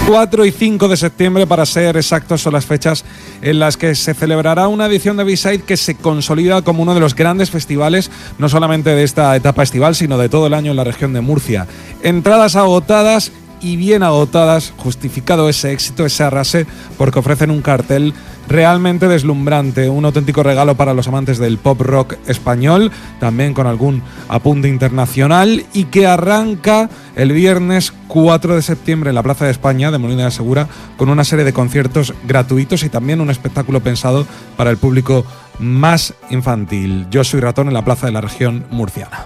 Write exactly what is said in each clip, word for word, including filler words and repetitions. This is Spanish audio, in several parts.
cuatro y cinco de septiembre, para ser exactos, son las fechas en las que se celebrará una edición de B-Side que se consolida como uno de los grandes festivales, no solamente de esta etapa estival, sino de todo el año en la región de Murcia. Entradas agotadas y bien agotadas, justificado ese éxito, ese arrase, porque ofrecen un cartel realmente deslumbrante, un auténtico regalo para los amantes del pop rock español, también con algún apunte internacional, y que arranca el viernes cuatro de septiembre en la Plaza de España de Molina de Segura con una serie de conciertos gratuitos y también un espectáculo pensado para el público más infantil. Yo soy Ratón en la Plaza de la Región Murciana.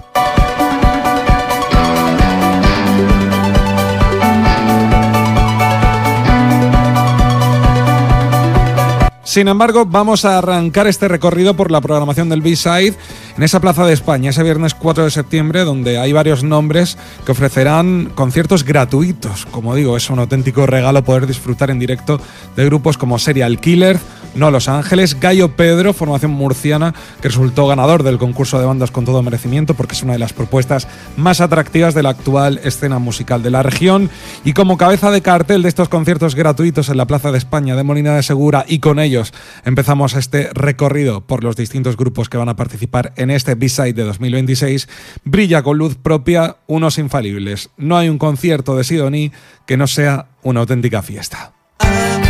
Sin embargo, vamos a arrancar este recorrido por la programación del B-Side en esa Plaza de España, ese viernes cuatro de septiembre, donde hay varios nombres que ofrecerán conciertos gratuitos. Como digo, es un auténtico regalo poder disfrutar en directo de grupos como Serial Killer, No Los Ángeles, Gallo Pedro, formación murciana que resultó ganador del concurso de bandas con todo merecimiento, porque es una de las propuestas más atractivas de la actual escena musical de la región. Y como cabeza de cartel de estos conciertos gratuitos en la Plaza de España de Molina de Segura, y con ellos empezamos este recorrido por los distintos grupos que van a participar en este B-Side de dos mil veintiséis, brilla con luz propia unos infalibles. No hay un concierto de Sidoní que no sea una auténtica fiesta.